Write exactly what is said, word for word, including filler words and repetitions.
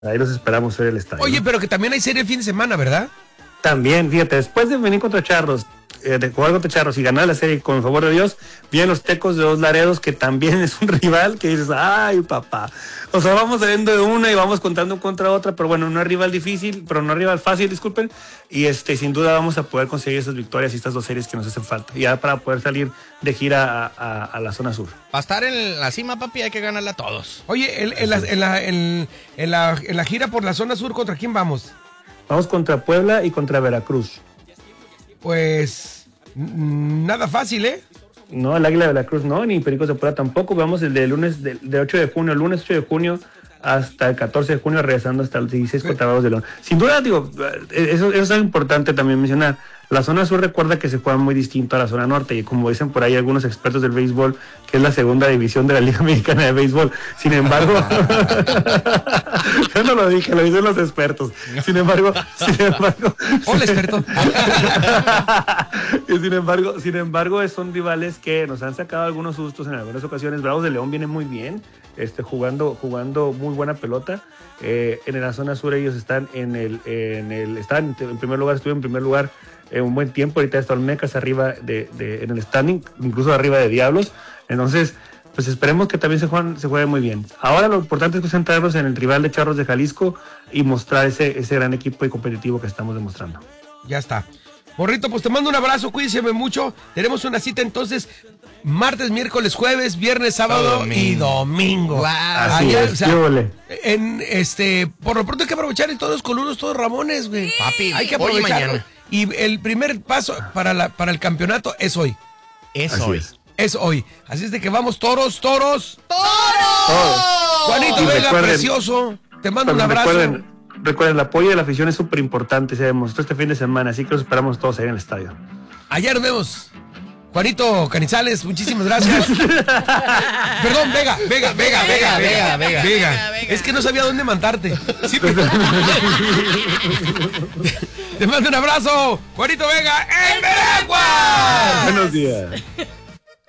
Ahí los esperamos ver el estadio. Oye, pero que también hay serie el fin de semana, ¿verdad? También, fíjate, después de venir contra Charros, eh, de jugar contra Charros y ganar la serie con el favor de Dios, vienen los Tecos de Dos Laredos, que también es un rival que dices, ay papá, o sea, vamos saliendo de una y vamos contando contra otra, pero bueno, no es rival difícil, pero no es rival fácil, disculpen, y este sin duda vamos a poder conseguir esas victorias y estas dos series que nos hacen falta, ya para poder salir de gira a, a, a la zona sur. Para estar en la cima, papi, hay que ganarla a todos. Oye, en, en, la, en, la, en, en, la, en la gira por la zona sur, ¿contra quién vamos? Vamos contra Puebla y contra Veracruz. Pues nada fácil, ¿eh? No, el Águila de Veracruz no, ni Pericos de Puebla tampoco. Vamos el de lunes, de, de ocho de junio, el lunes ocho de junio hasta el catorce de junio, regresando hasta el dieciséis contra Bravos de León. Sin duda, digo, eso, eso es algo importante también mencionar. La zona sur recuerda que se juega muy distinto a la zona norte, y como dicen por ahí algunos expertos del béisbol, que es la segunda división de la Liga Mexicana de Béisbol. Sin embargo, yo no lo dije, lo dicen los expertos. Sin embargo, sin embargo, hola experto. y sin embargo, sin embargo, son rivales que nos han sacado algunos sustos en algunas ocasiones. Bravos de León viene muy bien, este, jugando, jugando muy buena pelota. Eh, en la zona sur ellos están en el, en el, están en primer lugar, estuvieron en primer lugar en un buen tiempo. Ahorita está Olmecas arriba de, de, en el standing, incluso arriba de Diablos. Entonces, pues esperemos que también se jueguen, se juegue muy bien. Ahora lo importante es concentrarnos en el rival de Charros de Jalisco y mostrar ese, ese gran equipo y competitivo que estamos demostrando. Ya está. Morrito, pues te mando un abrazo, cuídense mucho. Tenemos una cita entonces martes, miércoles, jueves, viernes, sábado domingo. y domingo. Wow. Así Allá, es, o sea, en este, por lo pronto hay que aprovechar en todos coludos, todos Ramones, güey. Papi, hay que aprovechar. Y el primer paso para la para el campeonato es hoy. Es Así hoy. Es. es hoy. Así es de que vamos, toros, toros. ¡Toros! toros. Juanito Vega, precioso. Te mando un abrazo. Recuerden, recuerden, el apoyo de la afición es súper importante. Se demostró este fin de semana, así que los esperamos todos ahí en el estadio. Allá nos vemos. Juanito Canizales, muchísimas gracias. Perdón, Vega, Vega, Vega, Vega, Vega, Vega, Vega, Vega. Es que no sabía dónde mandarte. Sí, pero... Te mando un abrazo, Juanito Vega, en Veragua. Buenos días.